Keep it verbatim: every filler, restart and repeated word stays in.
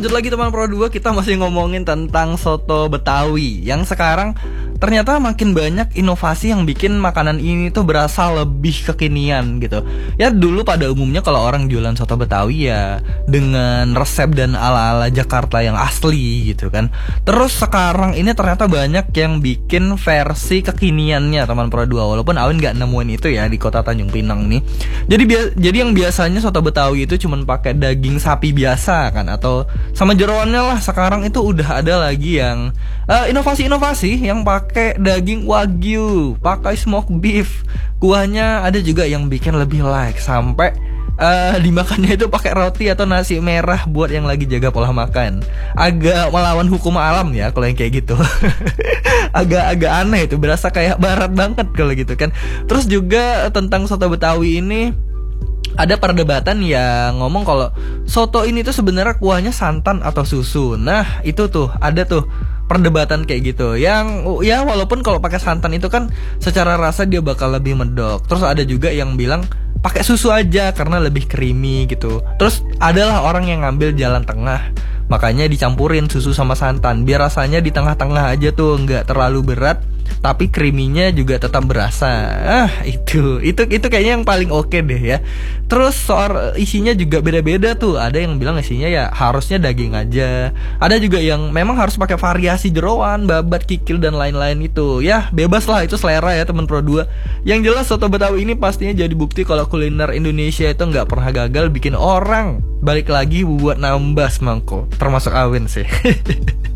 lanjut lagi teman Pro dua, kita masih ngomongin tentang soto Betawi yang sekarang ternyata makin banyak inovasi yang bikin makanan ini tuh berasa lebih kekinian gitu. Ya dulu pada umumnya kalau orang jualan soto Betawi ya dengan resep dan ala-ala Jakarta yang asli gitu kan. Terus sekarang ini ternyata banyak yang bikin versi kekiniannya teman Pro dua, walaupun Awin gak nemuin itu ya di kota Tanjung Pinang nih. Jadi bia- jadi yang biasanya soto Betawi itu cuman pakai daging sapi biasa kan, atau sama jeroannya lah. Sekarang itu udah ada lagi yang uh, inovasi-inovasi yang pakai daging wagyu, pakai smoke beef. Kuahnya ada juga yang bikin lebih like sampai uh, dimakannya itu pakai roti atau nasi merah buat yang lagi jaga pola makan. Agak melawan hukum alam ya kalau yang kayak gitu. Agak-agak aneh itu, berasa kayak barat banget kalau gitu kan. Terus juga tentang soto Betawi ini ada perdebatan yang ngomong kalau soto ini tuh sebenarnya kuahnya santan atau susu. Nah itu tuh ada tuh perdebatan kayak gitu. Yang ya walaupun kalau pakai santan itu kan secara rasa dia bakal lebih medok. Terus ada juga yang bilang pakai susu aja karena lebih creamy gitu. Terus adalah orang yang ngambil jalan tengah, makanya dicampurin susu sama santan biar rasanya di tengah-tengah aja tuh, nggak terlalu berat tapi creamy-nya juga tetap berasa. Ah, itu itu itu kayaknya yang paling oke okay deh ya. Terus soal isinya juga beda-beda tuh. Ada yang bilang isinya ya harusnya daging aja. Ada juga yang memang harus pakai variasi jeroan, babat, kikil dan lain-lain itu. Ya, bebas lah, itu selera ya teman Pro dua. Yang jelas soto Betawi ini pastinya jadi bukti kalau kuliner Indonesia itu nggak pernah gagal bikin orang balik lagi buat nambah semangkuk. Termasuk Awin sih.